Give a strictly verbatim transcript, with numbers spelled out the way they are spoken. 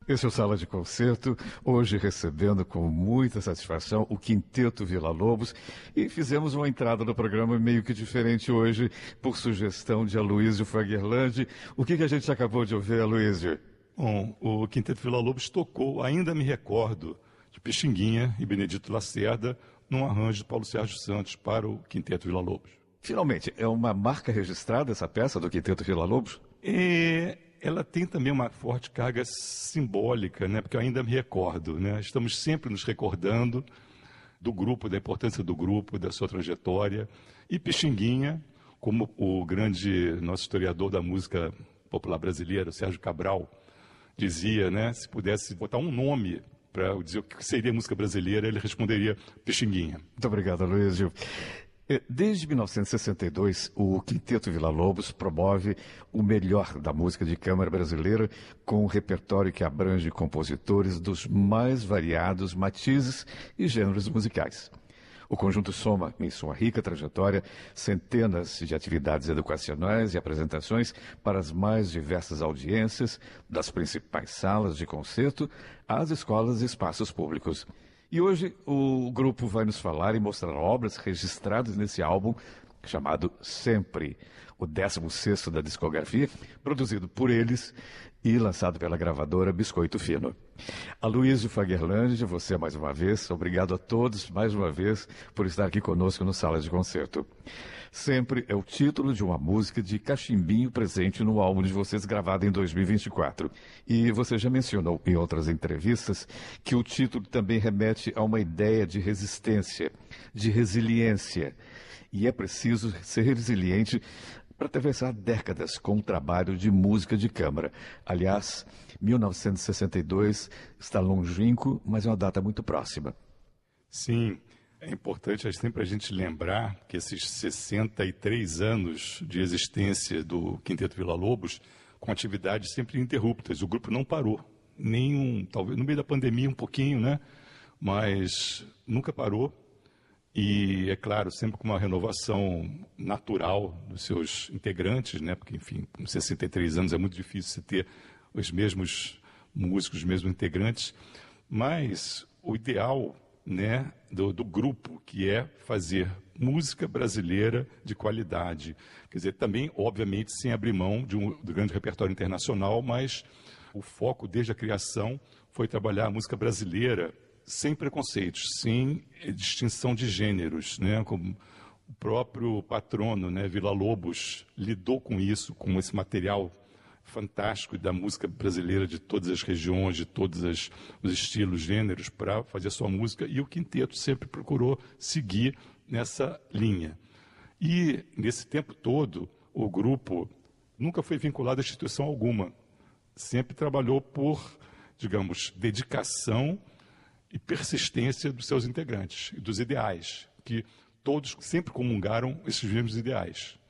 Esse é o Sala de Concerto, hoje recebendo com muita satisfação o Quinteto Villa-Lobos, e fizemos uma entrada no programa meio que diferente hoje, por sugestão de Aloysio Fagerlandi. O que, que a gente acabou de ouvir, Aloysio? Bom, o Quinteto Villa-Lobos tocou, ainda me recordo, de Pixinguinha e Benedito Lacerda, num arranjo de Paulo Sérgio Santos para o Quinteto Villa-Lobos. Finalmente, é uma marca registrada essa peça do Quinteto Villa-Lobos? É... Ela tem também uma forte carga simbólica, né? Porque eu ainda me recordo, né? Estamos sempre nos recordando do grupo, da importância do grupo, da sua trajetória. E Pixinguinha, como o grande nosso historiador da música popular brasileira, Sérgio Cabral, dizia, né? Se pudesse botar um nome para dizer o que seria música brasileira, ele responderia Pixinguinha. Muito obrigado, Aloysio. Desde mil novecentos e sessenta e dois, o Quinteto Villa-Lobos promove o melhor da música de câmara brasileira, com um repertório que abrange compositores dos mais variados matizes e gêneros musicais. O conjunto soma, em sua rica trajetória, centenas de atividades educacionais e apresentações para as mais diversas audiências, das principais salas de concerto às escolas e espaços públicos. E hoje o grupo vai nos falar e mostrar obras registradas nesse álbum chamado Sempre, o décimo sexto da discografia, produzido por eles e lançado pela gravadora Biscoito Fino. Aloysio Fagerlandi, você mais uma vez, obrigado a todos mais uma vez por estar aqui conosco no Sala de Concerto. Sempre é o título de uma música de cachimbinho presente no álbum de vocês gravado em dois mil e vinte e quatro. E você já mencionou em outras entrevistas que o título também remete a uma ideia de resistência, de resiliência. E é preciso ser resiliente para atravessar décadas com o trabalho de música de câmara. Aliás, mil novecentos e sessenta e dois está longínquo, mas é uma data muito próxima. Sim, é importante sempre a gente lembrar que esses sessenta e três anos de existência do Quinteto Villa-Lobos, com atividades sempre ininterruptas, o grupo não parou. Nenhum, talvez no meio da pandemia um pouquinho, né? Mas nunca parou. E, é claro, sempre com uma renovação natural dos seus integrantes, né? Porque, enfim, com sessenta e três anos é muito difícil você ter os mesmos músicos, os mesmos integrantes. Mas o ideal, né, do, do grupo, que é fazer música brasileira de qualidade. Quer dizer, também, obviamente, sem abrir mão de um, do grande repertório internacional, mas o foco desde a criação foi trabalhar a música brasileira sem preconceitos, sem distinção de gêneros, né? Como o próprio patrono, né, Villa-Lobos, lidou com isso, com esse material fantástico da música brasileira de todas as regiões, de todos as, os estilos, gêneros, para fazer a sua música, e o quinteto sempre procurou seguir nessa linha. E, nesse tempo todo, o grupo nunca foi vinculado a instituição alguma, sempre trabalhou por, digamos, dedicação e persistência dos seus integrantes, dos ideais, que todos sempre comungaram esses mesmos ideais.